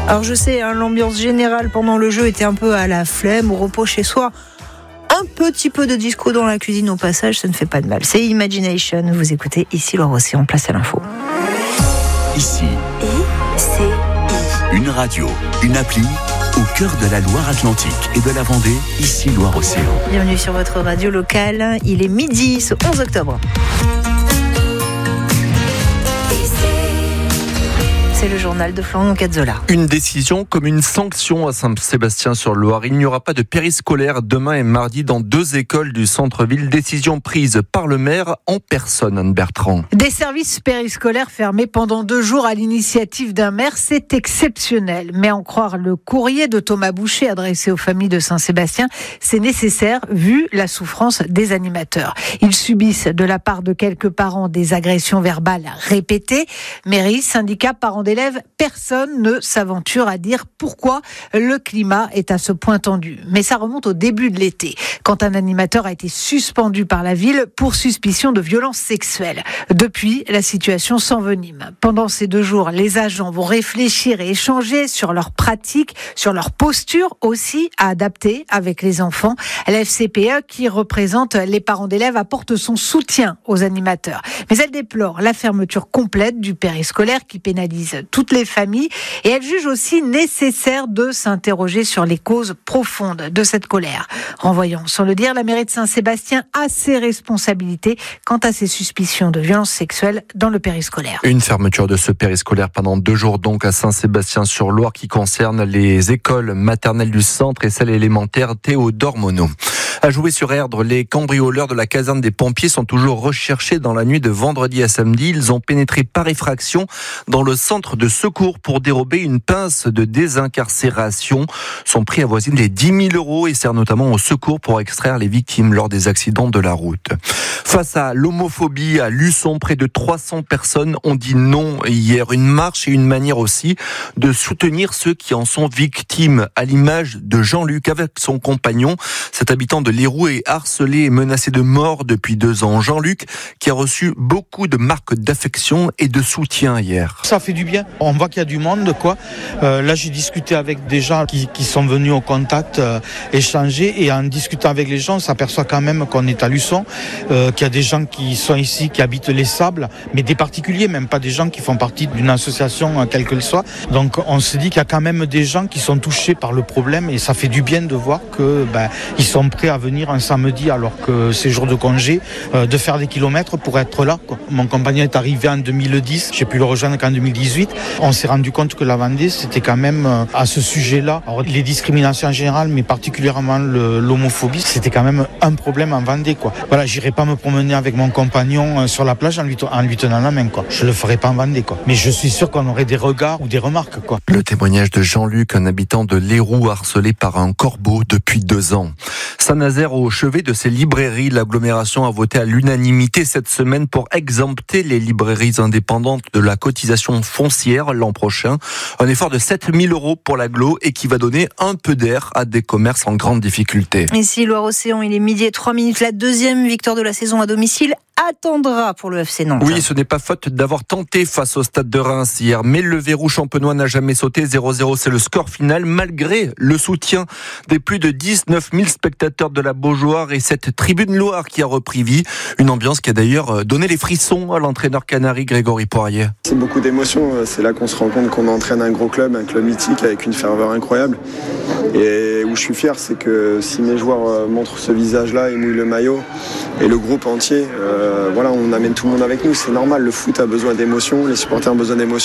Alors je sais, l'ambiance générale pendant le jeu était un peu à la flemme, au repos chez soi. Un petit peu de disco dans la cuisine au passage, ça ne fait pas de mal. C'est Imagination, vous écoutez ici Loire-Océan, place à l'info. Ici, une radio, une appli au cœur de la Loire-Atlantique et de la Vendée, ici Loire-Océan. Bienvenue sur votre radio locale, il est midi, ce 11 octobre. C'est le journal de Florian Cazzola. Une décision comme une sanction à Saint-Sébastien-sur-Loire. Il n'y aura pas de périscolaire demain et mardi dans 2 écoles du centre-ville. Décision prise par le maire en personne, Anne Bertrand. Des services périscolaires fermés pendant 2 jours à l'initiative d'un maire, c'est exceptionnel. Mais en croire le courrier de Thomas Boucher adressé aux familles de Saint-Sébastien, c'est nécessaire vu la souffrance des animateurs. Ils subissent de la part de quelques parents des agressions verbales répétées. Mairie, syndicats, parents d'élèves, personne ne s'aventure à dire pourquoi le climat est à ce point tendu. Mais ça remonte au début de l'été, quand un animateur a été suspendu par la ville pour suspicion de violences sexuelles. Depuis, la situation s'envenime. Pendant ces 2 jours, les agents vont réfléchir et échanger sur leurs pratiques, sur leur posture aussi à adapter avec les enfants. La FCPE, qui représente les parents d'élèves, apporte son soutien aux animateurs. Mais elle déplore la fermeture complète du périscolaire qui pénalise toutes les familles et elle juge aussi nécessaire de s'interroger sur les causes profondes de cette colère. Renvoyons sans le dire, la mairie de Saint-Sébastien a ses responsabilités quant à ses suspicions de violences sexuelles dans le périscolaire. Une fermeture de ce périscolaire pendant 2 jours donc à Saint-Sébastien-sur-Loire qui concerne les écoles maternelles du centre et celles élémentaires Théodore Monod. À jouer sur Erdre, les cambrioleurs de la caserne des pompiers sont toujours recherchés dans la nuit de vendredi à samedi. Ils ont pénétré par effraction dans le centre de secours pour dérober une pince de désincarcération. Son prix avoisine les 10 000 € et sert notamment au secours pour extraire les victimes lors des accidents de la route. Face à l'homophobie à Luçon, près de 300 personnes ont dit non hier. Une marche et une manière aussi de soutenir ceux qui en sont victimes, à l'image de Jean-Luc avec son compagnon. Cet habitant de Léroux est harcelé et menacé de mort depuis 2 ans. Jean-Luc qui a reçu beaucoup de marques d'affection et de soutien hier. Ça fait du bien. On voit qu'il y a du monde, quoi. Là, j'ai discuté avec des gens qui sont venus au contact, échanger, et en discutant avec les gens, on s'aperçoit quand même qu'on est à Luçon, qu'il y a des gens qui sont ici, qui habitent les Sables, mais des particuliers, même pas des gens qui font partie d'une association, quelle qu'elle soit. Donc, on se dit qu'il y a quand même des gens qui sont touchés par le problème, et ça fait du bien de voir que ils sont prêts à venir un samedi alors que c'est jour de congé, de faire des kilomètres pour être là, quoi. Mon compagnon est arrivé en 2010, j'ai pu le rejoindre qu'en 2018. On s'est rendu compte que la Vendée, c'était quand même à ce sujet-là. Alors, les discriminations en général, mais particulièrement l'homophobie, c'était quand même un problème en Vendée, quoi. Voilà, j'irai pas me promener avec mon compagnon sur la plage en lui tenant la main, quoi. Je le ferai pas en Vendée, quoi. Mais je suis sûr qu'on aurait des regards ou des remarques, quoi. Le témoignage de Jean-Luc, un habitant de Léroux harcelé par un corbeau depuis 2 ans. Saint-Nazaire au chevet de ses librairies. L'agglomération a voté à l'unanimité cette semaine pour exempter les librairies indépendantes de la cotisation foncière l'an prochain. Un effort de 7 000 € pour l'agglo et qui va donner un peu d'air à des commerces en grande difficulté. Ici Loire-Océan, il est midi et 3 minutes. La 2e victoire de la saison à domicile attendra pour le FC Nantes. Oui, ce n'est pas faute d'avoir tenté face au Stade de Reims hier, mais le verrou champenois n'a jamais sauté. 0-0, c'est le score final, malgré le soutien des plus de 19 000 spectateurs de la Beaujoire et cette tribune Loire qui a repris vie. Une ambiance qui a d'ailleurs donné les frissons à l'entraîneur canari Grégory Poirier. C'est beaucoup d'émotions, c'est là qu'on se rend compte qu'on entraîne un club mythique avec une ferveur incroyable. Et où je suis fier, c'est que si mes joueurs montrent ce visage-là et mouillent le maillot, et le groupe entier, on amène tout le monde avec nous, c'est normal, le foot a besoin d'émotions, les supporters ont besoin d'émotions.